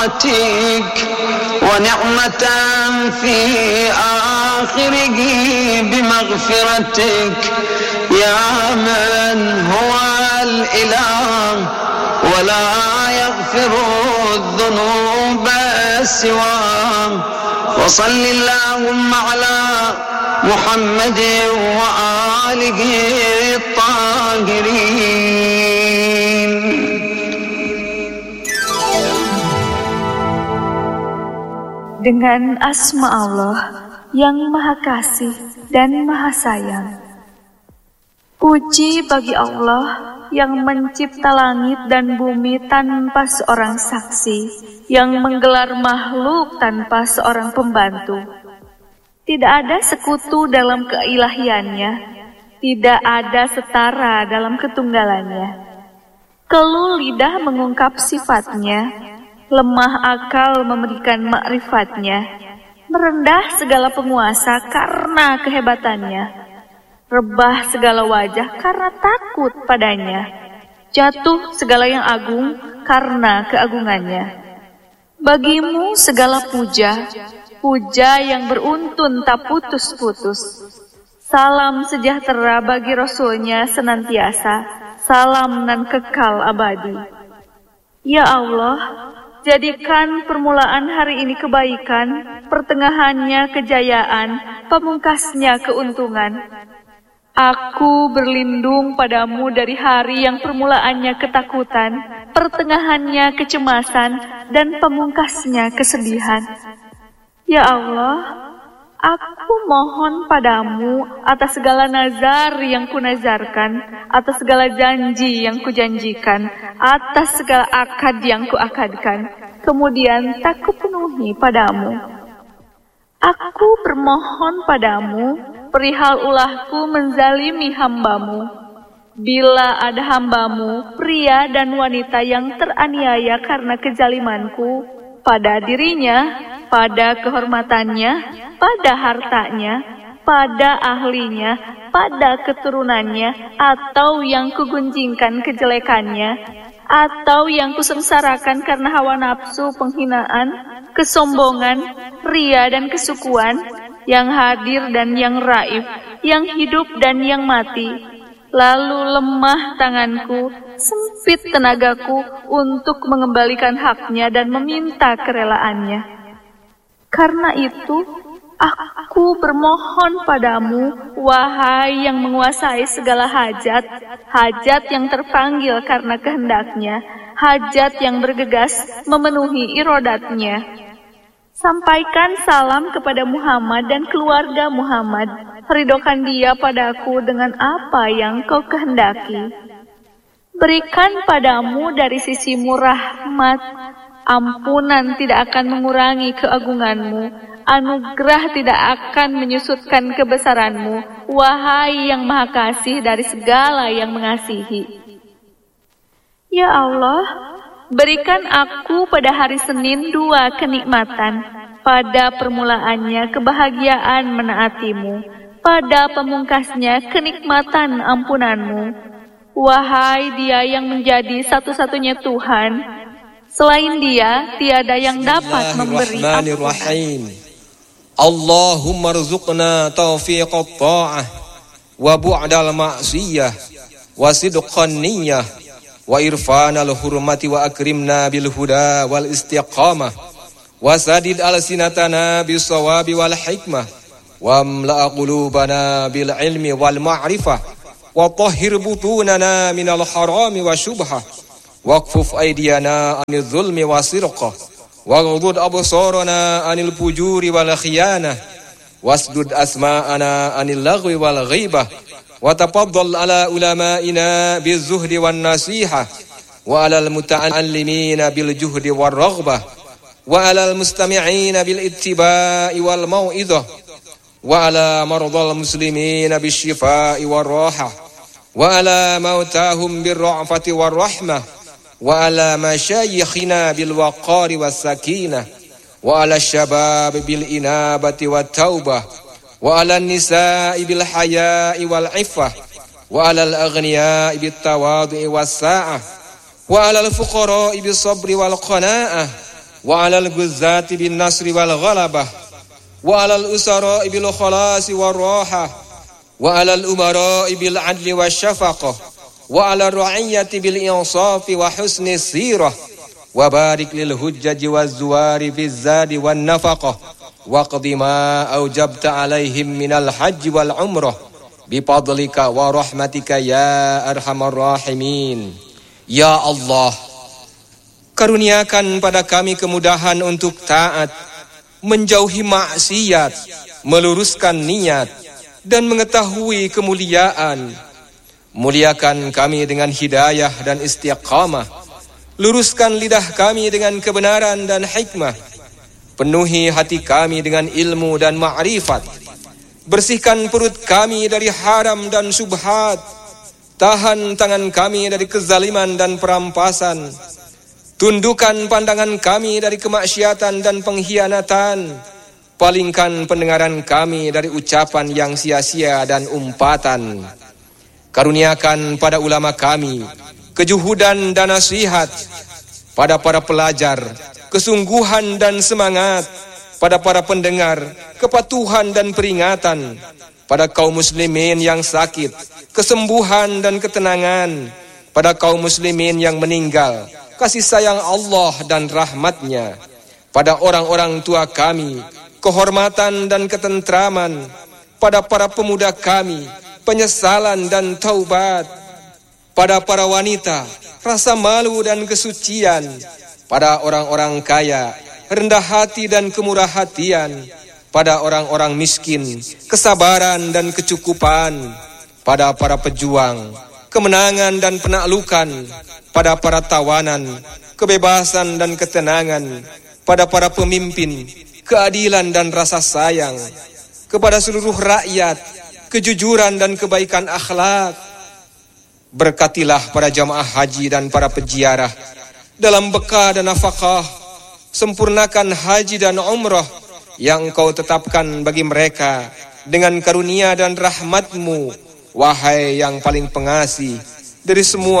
ونعمة في آخره بمغفرتك يا من هو الإله ولا يغفر الذنوب سواه وصل اللهم على محمد وآله الطاهرين. Dengan asma Allah yang Maha Kasih dan Maha Sayang. Puji bagi Allah yang mencipta langit dan bumi tanpa seorang saksi, yang menggelar makhluk tanpa seorang pembantu. Tidak ada sekutu dalam keilahiannya, tidak ada setara dalam ketunggalannya. Keluh lidah mengungkap sifatnya, lemah akal memberikan makrifatnya, merendah segala penguasa karena kehebatannya, rebah segala wajah karena takut padanya, jatuh segala yang agung karena keagungannya. Bagimu segala puja, puja yang beruntun tak putus-putus. Salam sejahtera bagi Rasulnya senantiasa, salam nan kekal abadi. Ya Allah, jadikan permulaan hari ini kebaikan, pertengahannya kejayaan, pamungkasnya keuntungan. Aku berlindung padamu dari hari yang permulaannya ketakutan, pertengahannya kecemasan, dan pamungkasnya kesedihan. Ya Allah, aku mohon padamu atas segala nazar yang kunazarkan, atas segala janji yang kujanjikan, atas segala akad yang kuakadkan, kemudian tak kupenuhi padamu. Aku bermohon padamu perihal ulahku menzalimi hambamu. Bila ada hambamu, pria dan wanita yang teraniaya karena kezalimanku, pada dirinya, pada kehormatannya, pada hartanya, pada ahlinya, pada keturunannya, atau yang kugunjingkan kejelekannya, atau yang kusengsarakan karena hawa nafsu, penghinaan, kesombongan, ria dan kesukuan, yang hadir dan yang raib, yang hidup dan yang mati. Lalu lemah tanganku, sempit tenagaku untuk mengembalikan haknya dan meminta kerelaannya. Karena itu, aku bermohon padamu, wahai yang menguasai segala hajat, hajat yang terpanggil karena kehendaknya, hajat yang bergegas memenuhi irodatnya. Sampaikan salam kepada Muhammad dan keluarga Muhammad, ridhokan dia padaku dengan apa yang kau kehendaki. Berikan padamu dari sisimu rahmat, ampunan tidak akan mengurangi keagunganmu, anugerah tidak akan menyusutkan kebesaranmu, wahai yang Maha Kasih dari segala yang mengasihi. Ya Allah, berikan aku pada hari Senin 2 kenikmatan, pada permulaannya kebahagiaan menaatimu, pada pemungkasnya kenikmatan ampunanmu. Wahai dia yang menjadi satu-satunya Tuhan, selain dia tiada yang dapat memberi ampunan. Allahumma rzuqna taufiqat ta'ah wa bu'dal ma'siyah wa sidqan niyyah wa irfanal hurmati wa akrimna bil huda wal istiqamah wa sadid alsinatana bis sawabi wal hikmah wa amla qulubana bil ilmi wal ma'rifah wa tahhir butunana minal harami wa syubhah waqfuf aydiyana anil zulmi wa sirqah waghudud absarana anil fujuri wal khiyanah wasdud asma'ana anil lagwi wal ghibah wa tafaddal ala ulama'ina bizuhdi wan nasihah wa alal muta'allimina bil juhdi war raghbah wa alal mustami'ina bil ittiba'i wal mau'izah wa ala mardal muslimina bisyifa'i war rahah wa ala mautahum bir ra'fati war rahmah wa ala masyayikhina bil waqari was sakinah wa ala syabab bil inabati wat taubah wa ala nisa'i bil haya'i wal iffah wa ala al aghniya'i bit tawadhu'i was sa'ah wa ala al fuqara'i bis sabri wal qana'ah wa 'alal guzzati bin nasri wal ghalabah, wa 'alal usara'i bil khalasi war rahah, wa 'alal umara'i bil 'adli wasyafaqah, wa 'alal ra'iyyati bil insafi wa husni sirah, wa barik lil hujjaji waz zuwari biz zadi wan nafaqah, wa qdi ma aujabta 'alaihim minal hajji wal umrah bifadlika wa rahmatika ya arhamar rahimin. Ya Allah, karuniakan pada kami kemudahan untuk taat, menjauhi maksiat, meluruskan niat, dan mengetahui kemuliaan. Muliakan kami dengan hidayah dan istiqamah. Luruskan lidah kami dengan kebenaran dan hikmah. Penuhi hati kami dengan ilmu dan ma'rifat. Bersihkan perut kami dari haram dan syubhat. Tahan tangan kami dari kezaliman dan perampasan. Tundukkan pandangan kami dari kemaksiatan dan pengkhianatan. Palingkan pendengaran kami dari ucapan yang sia-sia dan umpatan. Karuniakan pada ulama kami kejuhudan dan nasihat. Pada para pelajar kesungguhan dan semangat. Pada para pendengar kepatuhan dan peringatan. Pada kaum muslimin yang sakit kesembuhan dan ketenangan. Pada kaum muslimin yang meninggal kasih sayang Allah dan rahmatnya. Pada orang-orang tua kami kehormatan dan ketentraman. Pada para pemuda kami penyesalan dan taubat. Pada para wanita rasa malu dan kesucian. Pada orang-orang kaya rendah hati dan kemurah hatian. Pada orang-orang miskin kesabaran dan kecukupan. Pada para pejuang kemenangan dan penaklukan. Pada para tawanan kebebasan dan ketenangan. Pada para pemimpin keadilan dan rasa sayang. Kepada seluruh rakyat kejujuran dan kebaikan akhlak. Berkatilah para jamaah haji dan para peziarah dalam bekah dan nafkah. Sempurnakan haji dan umrah yang Engkau tetapkan bagi mereka dengan karunia dan rahmat-Mu, wahai yang paling pengasih dari semua